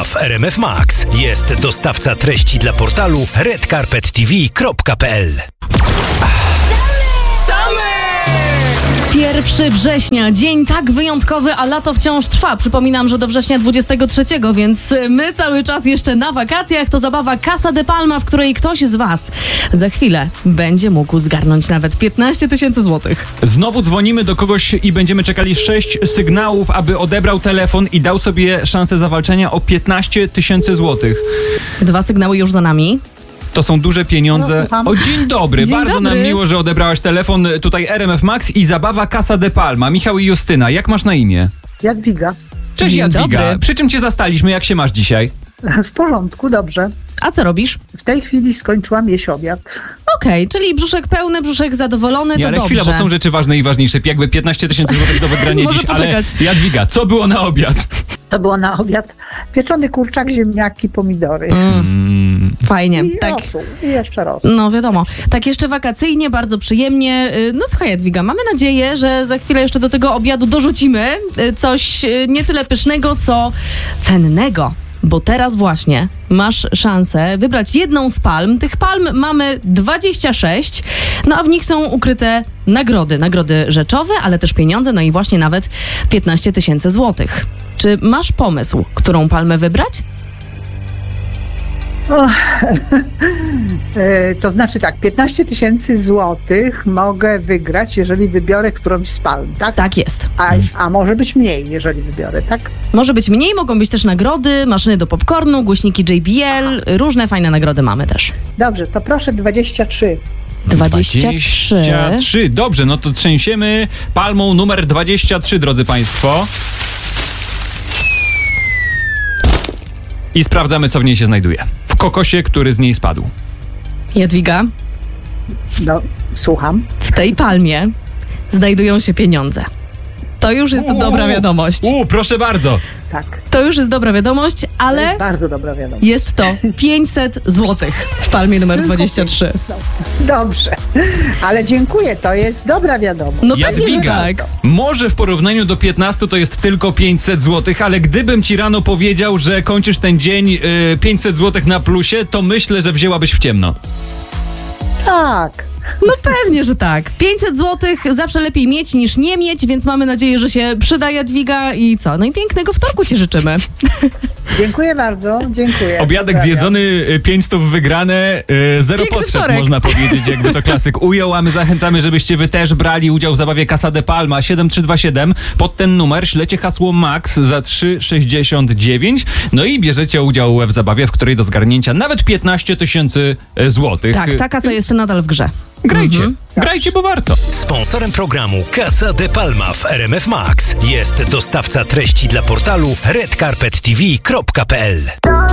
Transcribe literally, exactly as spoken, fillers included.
w R M F Max. Jest dostawca treści dla portalu red carpet t v kropka p l. pierwszego września, dzień tak wyjątkowy, a lato wciąż trwa. Przypominam, że do września dwudziestego trzeciego, więc my cały czas jeszcze na wakacjach. To zabawa Casa de Palma, w której ktoś z was za chwilę będzie mógł zgarnąć nawet piętnaście tysięcy złotych. Znowu dzwonimy do kogoś i będziemy czekali sześć sygnałów, aby odebrał telefon i dał sobie szansę zawalczenia o piętnaście tysięcy złotych. Dwa sygnały już za nami. To są duże pieniądze. O, dzień dobry. Dzień Bardzo dobry. nam miło, że odebrałaś telefon. Tutaj R M F Max i zabawa Casa de Palma. Michał i Justyna. Jak masz na imię? Jadwiga. Cześć Dzień Jadwiga. dobry. Przy czym cię zastaliśmy? Jak się masz dzisiaj? W porządku, dobrze. A co robisz? W tej chwili skończyłam jeść obiad. Okej, czyli brzuszek pełny, brzuszek zadowolony, Nie, to ale dobrze. chwila, bo są rzeczy ważne i ważniejsze. Jakby piętnaście tysięcy złotych do wygrania Może dziś. poczekać. Ale Jadwiga, co było na obiad? To było na obiad pieczony kurczak, ziemniaki, pomidory. Mm. Fajnie, I tak. rosół. I jeszcze rosół. No wiadomo, tak jeszcze wakacyjnie, bardzo przyjemnie. Y, No słuchaj Jadwiga, mamy nadzieję, że za chwilę jeszcze do tego obiadu dorzucimy y, coś y, nie tyle pysznego, co cennego. Bo teraz właśnie masz szansę wybrać jedną z palm. Tych palm mamy dwadzieścia sześć, no a w nich są ukryte nagrody. Nagrody rzeczowe, ale też pieniądze, no i właśnie nawet piętnaście tysięcy złotych. Czy masz pomysł, którą palmę wybrać? O, e, to znaczy tak, piętnaście tysięcy złotych mogę wygrać, jeżeli wybiorę którąś z palm, tak? Tak jest. A, a może być mniej, jeżeli wybiorę, tak? Może być mniej, mogą być też nagrody, maszyny do popcornu, głośniki J B L, różne fajne nagrody mamy też. Dobrze, to proszę dwadzieścia trzy. dwadzieścia trzy. dwadzieścia trzy. Dobrze, no to trzęsiemy palmą numer dwadzieścia trzy, drodzy państwo. I sprawdzamy, co w niej się znajduje. W kokosie, który z niej spadł. Jadwiga, No, słucham. w tej palmie znajdują się pieniądze. To już jest Uuu, dobra wiadomość. U, proszę bardzo. Tak, To już jest dobra wiadomość, to ale jest bardzo dobra wiadomość. jest to pięćset złotych w palmie numer dwadzieścia trzy. Dobrze, ale dziękuję, to jest dobra wiadomość. No pewnie, że Jadwiga, tak. może w porównaniu do piętnastu to jest tylko pięćset złotych, ale gdybym ci rano powiedział, że kończysz ten dzień y, pięćset złotych na plusie, to myślę, że wzięłabyś w ciemno. Tak. No pewnie, że tak. pięćset złotych zawsze lepiej mieć niż nie mieć, więc mamy nadzieję, że się przyda Jadwiga i co? No i pięknego wtorku ci życzymy. Dziękuję bardzo, dziękuję. Obiadek Pozdrawiam. zjedzony, y, pięć stów wygrane, y, zero Piękny potrzeb, wtorek. można powiedzieć, jakby to klasyk ujął, a my zachęcamy, żebyście wy też brali udział w zabawie Casa de Palma siedem trzy dwa siedem. Pod ten numer ślecie hasło MAX za trzy sześćdziesiąt dziewięć, no i bierzecie udział w zabawie, w której do zgarnięcia nawet piętnaście tysięcy złotych. Tak, ta kasa jest nadal w grze. Grajcie, Mhm. grajcie, bo warto. Sponsorem programu Casa de Palma w R M F Max jest dostawca treści dla portalu red carpet t v kropka p l.